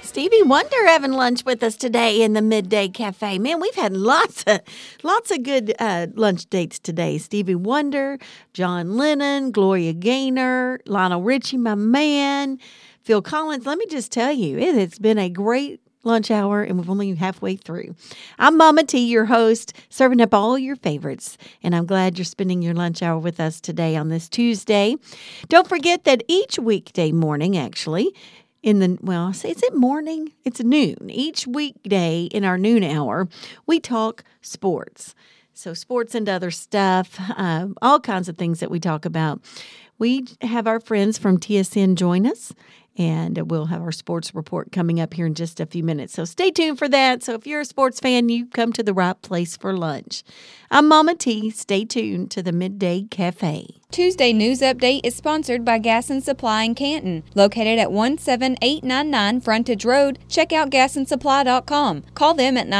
Stevie Wonder having lunch with us today in the Midday Cafe. Man, we've had lots of good lunch dates today. Stevie Wonder, John Lennon, Gloria Gaynor, Lionel Richie, my man, Phil Collins. Let me just tell you, it has been a great lunch hour, and we've only halfway through. I'm Mama T, your host, serving up all your favorites, and I'm glad you're spending your lunch hour with us today on this Tuesday. Don't forget that each weekday morning, actually, is it morning? It's noon. Each weekday in our noon hour, we talk sports. So sports and other stuff, all kinds of things that we talk about. We have our friends from TSN join us, and we'll have our sports report coming up here in just a few minutes. So stay tuned for that. So if you're a sports fan, you come to the right place for lunch. I'm Mama T. Stay tuned to the Midday Cafe. Tuesday News Update is sponsored by Gas and Supply in Canton. Located at 17899 Frontage Road, check out gasandsupply.com. Call them at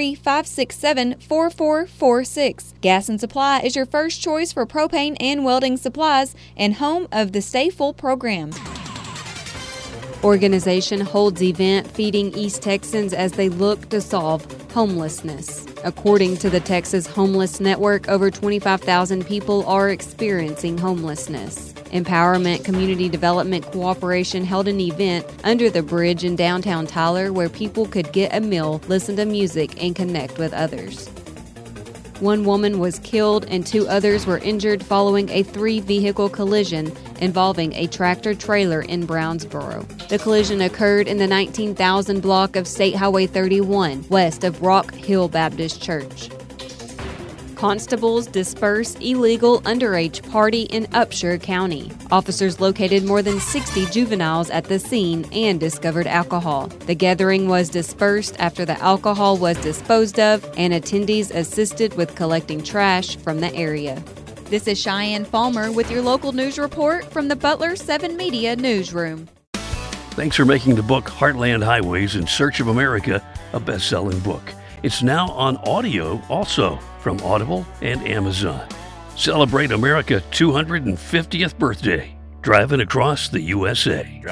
903-567-4446. Gas and Supply is your first choice for propane and welding supplies and home of the Stay Full program. Organization holds event feeding East Texans as they look to solve homelessness. According to the Texas Homeless Network, over 25,000 people are experiencing homelessness. Empowerment Community Development Cooperation held an event under the bridge in downtown Tyler where people could get a meal, listen to music, and connect with others. One woman was killed and 2 others were injured following a 3-vehicle collision involving a tractor-trailer in Brownsboro. The collision occurred in the 19,000 block of State Highway 31, west of Rock Hill Baptist Church. Constables disperse illegal underage party in Upshur County. Officers located more than 60 juveniles at the scene and discovered alcohol. The gathering was dispersed after the alcohol was disposed of, and attendees assisted with collecting trash from the area. This is Cheyenne Falmer with your local news report from the Butler 7 Media Newsroom. Thanks for making the book Heartland Highways in Search of America a best-selling book. It's now on audio also from Audible and Amazon. Celebrate America's 250th birthday, driving across the USA.